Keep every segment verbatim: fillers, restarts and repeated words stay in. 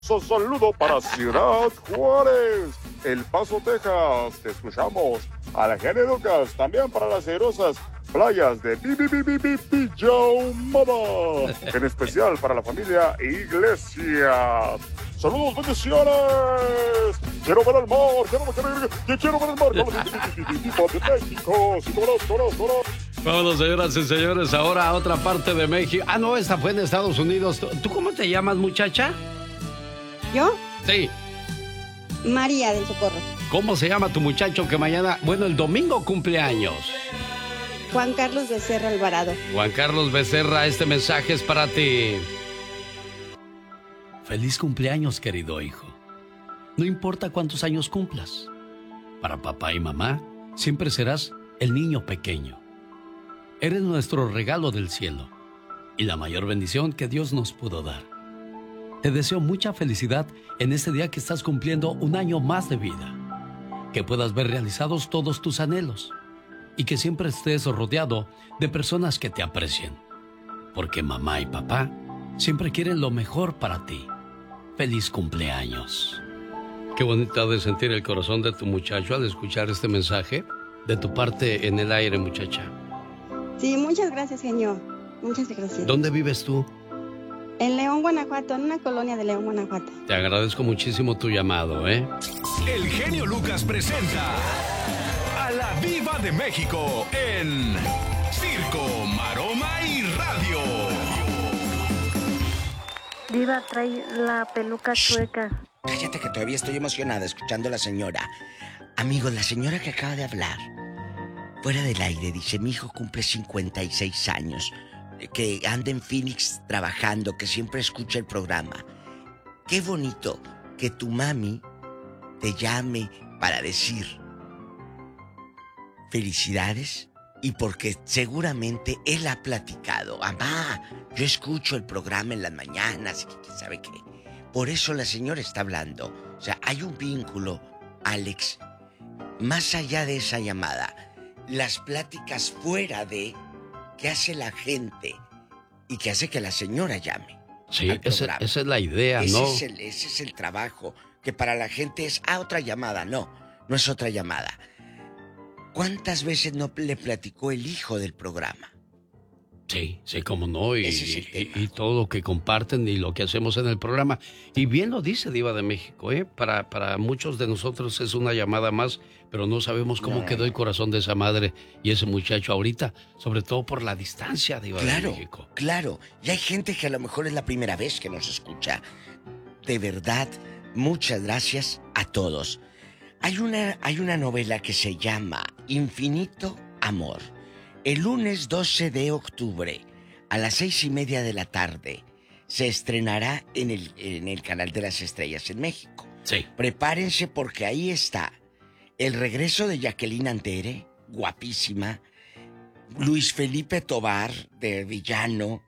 Un saludo para Ciudad Juárez, El Paso, Texas. Te escuchamos. A la genio Lucas, también para las hermosas playas de Pijamada, en especial para la familia Iglesia. Saludos, bendiciones. Quiero ver el mar, quiero, quiero, quiero ver el mar con los de México. Sí, todos, todos, todos. Vámonos, señoras y señores, ahora a otra parte de México. Ah, no, esta fue en Estados Unidos. ¿Tú cómo te llamas, muchacha? ¿Yo? Sí. María del Socorro. ¿Cómo se llama tu muchacho que mañana, bueno, el domingo cumple años? Juan Carlos Becerra Alvarado. Juan Carlos Becerra, este mensaje es para ti. Feliz cumpleaños, querido hijo. No importa cuántos años cumplas. Para papá y mamá, siempre serás el niño pequeño. Eres nuestro regalo del cielo y la mayor bendición que Dios nos pudo dar. Te deseo mucha felicidad en este día que estás cumpliendo un año más de vida. Que puedas ver realizados todos tus anhelos y que siempre estés rodeado de personas que te aprecien. Porque mamá y papá siempre quieren lo mejor para ti. Feliz cumpleaños. Qué bonito de sentir el corazón de tu muchacho al escuchar este mensaje de tu parte en el aire, muchacha. Sí, muchas gracias, genio. Muchas gracias. ¿Dónde vives tú? En León, Guanajuato, en una colonia de León, Guanajuato. Te agradezco muchísimo tu llamado, ¿eh? El genio Lucas presenta a la Viva de México en Circo, Maroma y Radio. Diva, trae la peluca chueca. Cállate que todavía estoy emocionada escuchando a la señora. Amigos, la señora que acaba de hablar, fuera del aire, dice, mi hijo cumple cincuenta y seis años, que anda en Phoenix trabajando, que siempre escucha el programa. Qué bonito que tu mami te llame para decir felicidades y porque seguramente él ha platicado. Mamá, yo escucho el programa en las mañanas y quién sabe qué. Por eso la señora está hablando. O sea, hay un vínculo, Alex, más allá de esa llamada. Las pláticas fuera de qué hace la gente y qué hace que la señora llame. Sí, esa, esa es la idea, ese ¿no? Es el, ese es el trabajo, que para la gente es, ah, otra llamada. No, no es otra llamada. ¿Cuántas veces no le platicó el hijo del programa? Sí, sí, cómo no, y, y, y todo lo que comparten y lo que hacemos en el programa. Y bien lo dice Diva de México, ¿eh? Para, para muchos de nosotros es una llamada más, pero no sabemos cómo no. quedó el corazón de esa madre y ese muchacho ahorita, sobre todo por la distancia, Diva claro, de México. Claro, y hay gente que a lo mejor es la primera vez que nos escucha. De verdad, muchas gracias a todos. Hay una, hay una novela que se llama Infinito Amor. El lunes doce de octubre, a las seis y media de la tarde, se estrenará en el, en el Canal de las Estrellas en México. Sí. Prepárense porque ahí está el regreso de Jacqueline Andere, guapísima, Luis Felipe Tobar, de villano,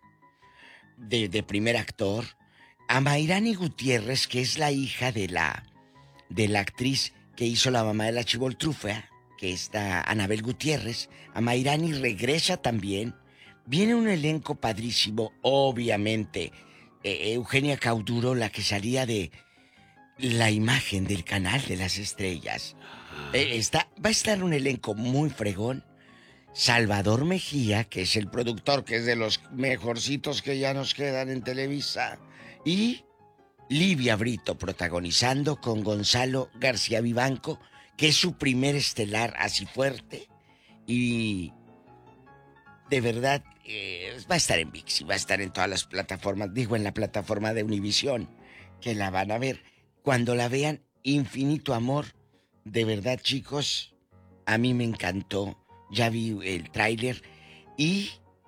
de, de primer actor, a Mayrani Gutiérrez, que es la hija de la, de la actriz que hizo la mamá de la Chivoltrufia, que está Anabel Gutiérrez. A Mayrani regresa también. Viene un elenco padrísimo, obviamente. Eh, Eugenia Cauduro, la que salía de la imagen del Canal de las Estrellas. Eh, está, va a estar un elenco muy fregón. Salvador Mejía, que es el productor, que es de los mejorcitos que ya nos quedan en Televisa. Y Livia Brito protagonizando con Gonzalo García Vivanco, que es su primer estelar así fuerte. Y de verdad eh, va a estar en ViX y va a estar en todas las plataformas, digo en la plataforma de Univisión, que la van a ver. Cuando la vean, Infinito Amor, de verdad, chicos, a mí me encantó. Ya vi el tráiler y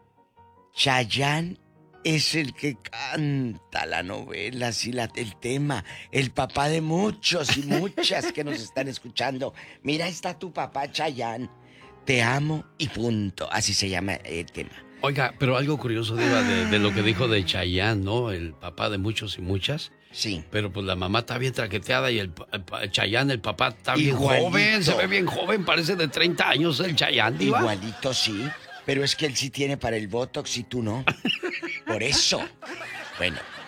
Chayanne es el que canta la novela, sí, la, el tema, el papá de muchos y muchas que nos están escuchando. Mira, está tu papá Chayanne, te amo y punto, así se llama el tema. Oiga, pero algo curioso, Diva, de, de lo que dijo de Chayanne, ¿no? El papá de muchos y muchas. Sí. Pero pues la mamá está bien traqueteada y el, el, el Chayanne, el papá, está bien Igualito. joven, se ve bien joven, parece de treinta años el Chayanne, Diva. Igualito, sí, pero es que él sí tiene para el Botox y tú no. Por eso. Bueno,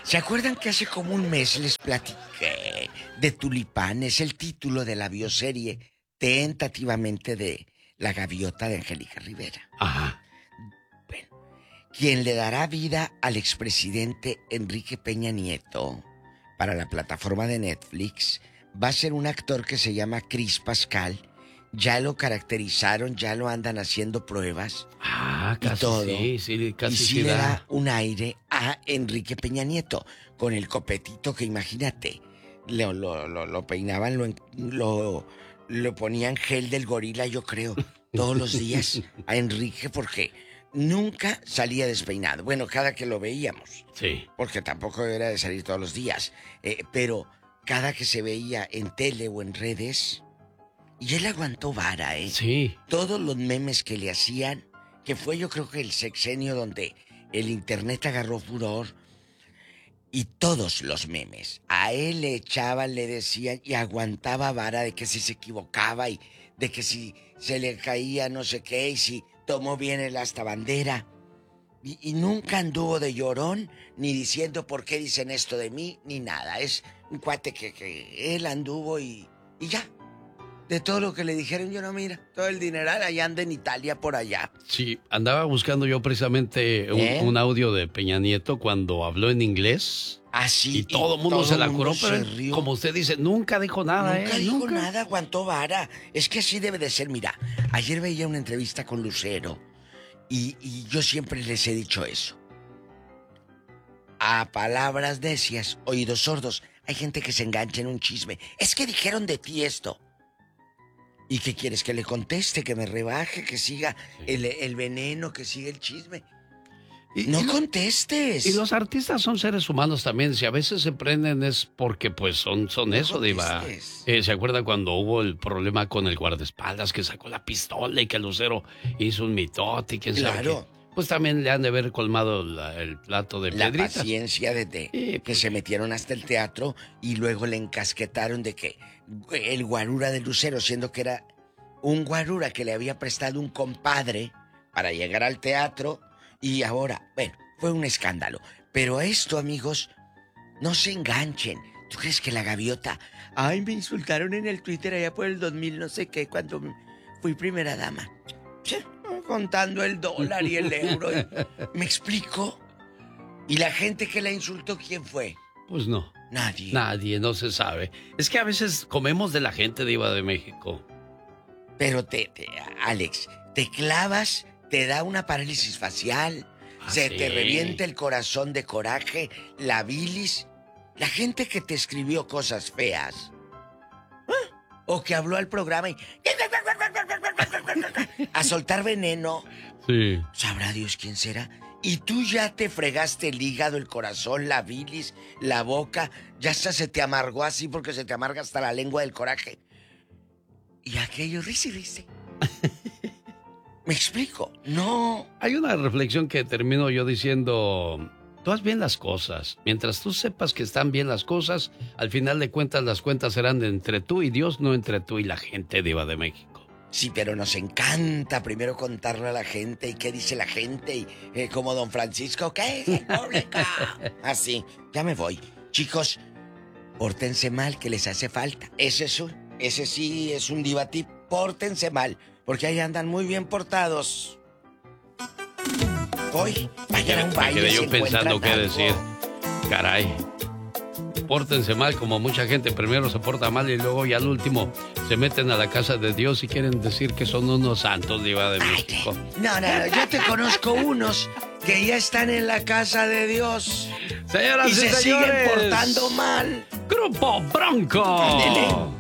¿Se acuerdan que hace como un mes les platiqué de Tulipanes, el título de la bioserie tentativamente de La Gaviota de Angélica Rivera? Ajá. Bueno, quien le dará vida al expresidente Enrique Peña Nieto para la plataforma de Netflix va a ser un actor que se llama Cris Pascal. Ya lo caracterizaron, ya lo andan haciendo pruebas. Ah, casi y todo. sí, sí, casi y sí, sí le da. da un aire a Enrique Peña Nieto, con el copetito que imagínate, lo, lo, lo, lo peinaban, lo, lo, lo ponían gel del gorila, yo creo, todos los días a Enrique, porque nunca salía despeinado. Bueno, cada que lo veíamos. Sí. Porque tampoco era de salir todos los días. Eh, pero cada que se veía en tele o en redes, y él aguantó vara, ¿eh? Sí. Todos los memes que le hacían, que fue yo creo que el sexenio donde el internet agarró furor, y todos los memes, a él le echaban, le decían, y aguantaba vara de que si se equivocaba, y de que si se le caía no sé qué, y si tomó bien el hasta bandera. Y, y nunca anduvo de llorón, ni diciendo por qué dicen esto de mí, ni nada. Es un cuate que, que él anduvo y, y ya. De todo lo que le dijeron, yo no, mira, todo el dineral allá anda en Italia por allá. Sí, andaba buscando yo precisamente un, ¿Eh? un audio de Peña Nieto cuando habló en inglés. Así. Y todo el mundo todo se la mundo curó, se pero él, rió. como usted dice, nunca dijo nada, Nunca ¿eh? dijo Nunca. nada, aguantó vara. Es que así debe de ser. Mira, ayer veía una entrevista con Lucero y, y yo siempre les he dicho eso. A palabras necias, oídos sordos. Hay gente que se engancha en un chisme. Es que dijeron de ti esto. ¿Y qué quieres? ¿Que le conteste? ¿Que me rebaje? ¿Que siga Sí. el, el veneno? ¿Que siga el chisme? Y, No y lo- contestes. Y los artistas son seres humanos también. Si a veces se prenden es porque pues son, son No eso, Diva. contestes. Eh, ¿Se acuerda cuando hubo el problema con el guardaespaldas que sacó la pistola y que Lucero hizo un mitote y quién sabe Claro. qué? Pues también le han de haber colmado la- el plato de La piedritas. paciencia de, de- Sí, que pues. se metieron hasta el teatro y luego le encasquetaron de que el guarura de Lucero, siendo que era un guarura que le había prestado un compadre para llegar al teatro, y ahora, bueno, fue un escándalo. Pero esto, amigos, no se enganchen. ¿Tú crees que la gaviota? Ay, me insultaron en el Twitter allá por el dos mil no sé qué, cuando fui primera dama. Che, contando el dólar y el euro. ¿Me explico? ¿Y la gente que la insultó, quién fue? Pues no. Nadie. Nadie, no se sabe. Es que a veces comemos de la gente, Diva de México. Pero te, te, Alex, te clavas, te da una parálisis facial, Ah, se sí. te revienta el corazón de coraje, la bilis. La gente que te escribió cosas feas, ¿ah? O que habló al programa y a soltar veneno, Sí. sabrá Dios quién será. Y tú ya te fregaste el hígado, el corazón, la bilis, la boca, ya hasta se te amargó así porque se te amarga hasta la lengua del coraje. Y aquello, risi, risi. ¿Me explico? No. Hay una reflexión que termino yo diciendo, tú haz bien las cosas. Mientras tú sepas que están bien las cosas, al final de cuentas las cuentas serán de entre tú y Dios, no entre tú y la gente, Diva de México. Sí, pero nos encanta primero contarle a la gente y qué dice la gente y eh, como don Francisco, ¿qué es el público? Así, ya me voy. Chicos, pórtense mal, que les hace falta. Ese es un, ese sí es un diva tip, pórtense mal, porque ahí andan muy bien portados. Hoy, vayan a un Me baile. quedé yo si pensando encuentran qué algo. decir. Caray. Pórtense mal, como mucha gente primero se porta mal y luego ya al último se meten a la casa de Dios y quieren decir que son unos santos, Diva de Ay, México. no, no, no, yo te conozco unos que ya están en la casa de Dios Señoras y y, se señores, siguen portando mal. Grupo Bronco. Ándele.